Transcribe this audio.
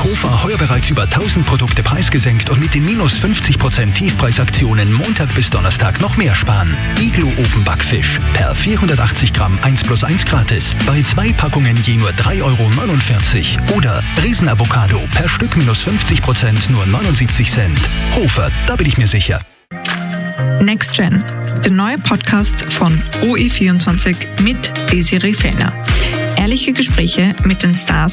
Hofer heuer bereits über 1000 Produkte preisgesenkt und mit den minus 50% Tiefpreisaktionen Montag bis Donnerstag noch mehr sparen. Iglo Ofenbackfisch per 480 Gramm 1+1 gratis. Bei 2 Packungen je nur 3,49 € oder Riesenavocado per Stück minus 50% nur 79 Cent. Hofer, da bin ich mir sicher. Next Gen, der neue Podcast von OE24 mit Desiree Fellner. Ehrliche Gespräche mit den Stars